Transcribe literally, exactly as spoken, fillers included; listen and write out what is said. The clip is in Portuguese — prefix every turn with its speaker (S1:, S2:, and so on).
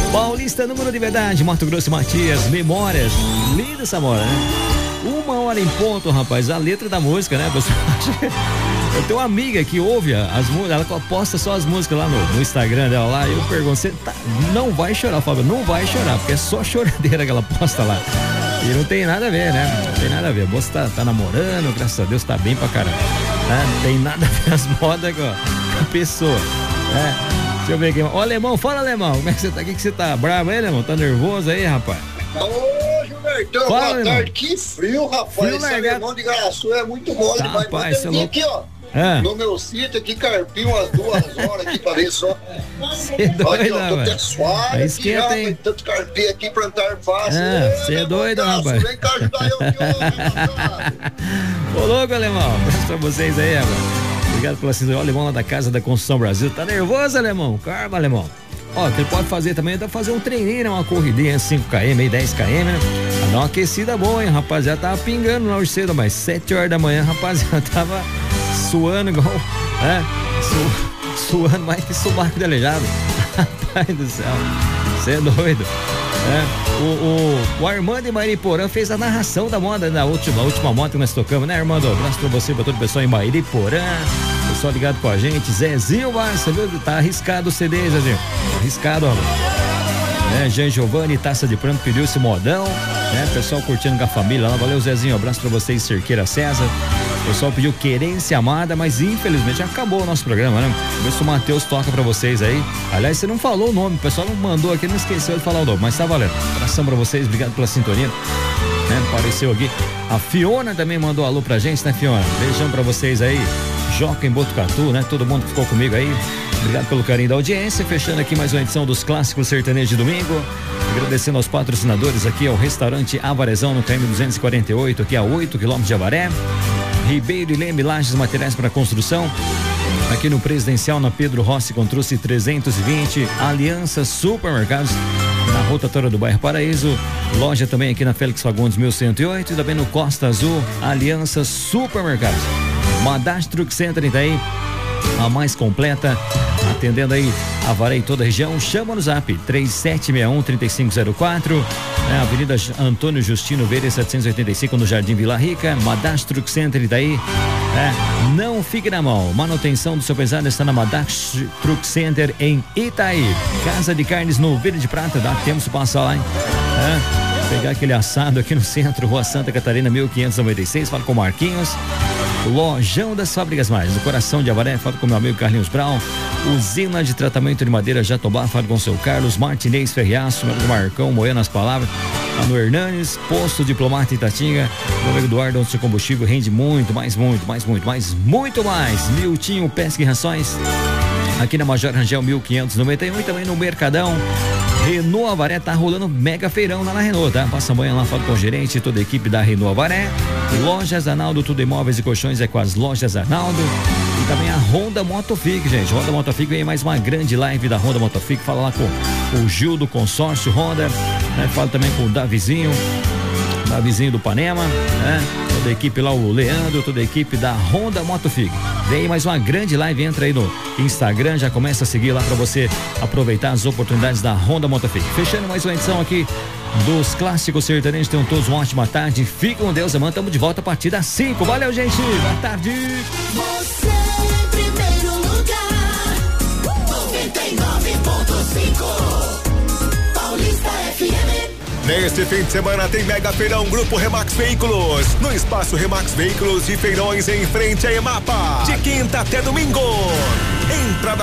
S1: Paulista, número de verdade, Mato Grosso, Matias, Memórias. Linda essa moda, né? Uma hora em ponto, rapaz, a letra da música, né, pessoal? Eu tenho uma amiga que ouve as músicas, ela posta só as músicas lá no, no Instagram dela lá, e eu pergunto, você tá, não vai chorar, Fábio, não vai chorar, porque é só choradeira que ela posta lá. E não tem nada a ver, né? Não tem nada a ver. A moça tá, tá namorando, graças a Deus, tá bem pra caramba. Né? Não tem nada a ver as modas com a pessoa. Né? Deixa eu ver aqui. Ô, Alemão, fala, Alemão, como é que você tá? O que, que você tá bravo aí, Alemão? Tá nervoso aí, rapaz?
S2: Ô, Gilbertão, boa
S1: Fala,
S2: tarde.
S1: irmão.
S2: Que frio, rapaz.
S1: Frio
S2: Esse
S1: largado.
S2: alemão de Garaçu é muito mole
S1: Tá,
S2: demais.
S1: rapaz,
S2: Mas
S1: você é
S2: eu vim
S1: louco.
S2: aqui, ó.
S1: Ah.
S2: No meu sítio aqui, carpinho umas duas horas aqui pra ver só.
S1: Você é doido,
S2: Aqui, ó, tô
S1: rapaz.
S2: até suave
S1: Aí
S2: aqui
S1: esquenta,
S2: já,
S1: hein?
S2: tem tanto carpinho aqui, plantar fácil.
S1: Ah, você é doido, rapaz.
S2: Vem cá ajudar eu de hoje,
S1: Ô, louco, Alemão. Um abraço pra vocês aí, rapaz. Obrigado pela sintonia. O Alemão lá da casa da Construção Brasil. Tá nervoso, Alemão? Calma, Alemão. Ó, o que ele pode fazer também é fazer um treininho, né? Uma corridinha, cinco quilômetros, dez quilômetros, né? Pra dar uma aquecida boa, hein, rapaziada? Tava pingando lá hoje cedo, mas sete horas da manhã, rapaziada, tava suando igual, né? Su, suando mais que subaco de aleijado. Rapaz do céu, você é doido. É, o, o, o Armando e Mairiporã fez a narração da moda da última, última moto que nós tocamos, né, Armando? Um abraço pra você, pra todo o pessoal em Mairiporã. Pessoal ligado com a gente. Zezinho Barça, viu? Tá arriscado o C D, Zezinho. Arriscado, ó. É, Jean Giovanni, Taça de Pranto, pediu esse modão. Né? Pessoal curtindo com a família lá. Valeu, Zezinho. Um abraço pra vocês, Cerqueira César. O pessoal pediu Querência Amada, mas infelizmente acabou o nosso programa, né? Vê se o Matheus toca pra vocês aí. Aliás, você não falou o nome, o pessoal não mandou aqui, não esqueceu de falar o nome, mas tá valendo. Abração pra vocês, obrigado pela sintonia. Né? Apareceu aqui. A Fiona também mandou alô pra gente, né, Fiona? Beijão pra vocês aí. Joca em Botucatu, né? Todo mundo que ficou comigo aí. Obrigado pelo carinho da audiência. Fechando aqui mais uma edição dos Clássicos Sertanejos de domingo. Agradecendo aos patrocinadores aqui ao restaurante Avarezão no K M duzentos e quarenta e oito, aqui a oito quilômetros de Avaré. Ribeiro e Leme, lajes, materiais para construção. Aqui no Presidencial, na Pedro Rossi, com Truce trezentos e vinte. Aliança Supermercados, na rotatória do bairro Paraíso. Loja também aqui na Félix Fagundes mil cento e oito. E também no Costa Azul, Aliança Supermercados. Madastro Truck Center Itaí, a mais completa, atendendo aí Avaré e toda a região. Chama no zap três sete seis um, três cinco zero quatro, é, Avenida Antônio Justino Verde setecentos e oitenta e cinco, no Jardim Vila Rica. Madastro Truck Center Itaí, é, não fique na mão. Manutenção do seu pesado está na Madastro Truck Center em Itaí. Casa de Carnes no Verde de Prata, dá tempo de passar lá, hein? É. Pegar aquele assado aqui no centro, Rua Santa Catarina, mil quinhentos e noventa e seis. Fala com o Marquinhos. Lojão das Fábricas Mais, no coração de Avaré. Fala com meu amigo Carlinhos Brown. Usina de Tratamento de Madeira Jatobá. Fala com o seu Carlos Martinez Ferriaço, meu amigo Marcão, moendo as palavras. Lá no Hernanes, Posto Diplomata Itatinga. Meu amigo Eduardo, onde seu combustível rende muito, mais, muito, mais, muito, mais, muito mais. Miltinho Pesca e Rações. Aqui na Major Rangel mil quinhentos e noventa e um, e também no Mercadão. Renault Avaré, tá rolando mega feirão lá na Renault, tá? Passa amanhã lá, fala com o gerente e toda a equipe da Renault Avaré. Lojas Arnaldo, tudo imóveis e colchões é com as lojas Arnaldo. E também a Honda Motofic, gente. Honda Motofic vem mais uma grande live da Honda Motofic. Fala lá com o Gil do Consórcio Honda, né? Fala também com o Davizinho, Davizinho do Panema, né? Toda a equipe lá, o Leandro, toda a equipe da Honda Motofic. Vem mais uma grande live, entra aí no Instagram, já começa a seguir lá para você aproveitar as oportunidades da Honda Motofic. Fechando mais uma edição aqui dos Clássicos Sertanejos. Tenham todos uma ótima tarde. Fiquem com Deus, amanhã estamos de volta a partir das cinco. Valeu, gente. Boa tarde.
S3: Você em primeiro lugar, noventa e nove ponto cinco, Paulista F M.
S4: Neste fim de semana tem Mega Feirão Grupo Remax Veículos, no Espaço Remax Veículos de Feirões, em frente a Emapa, de quinta até domingo. Entrada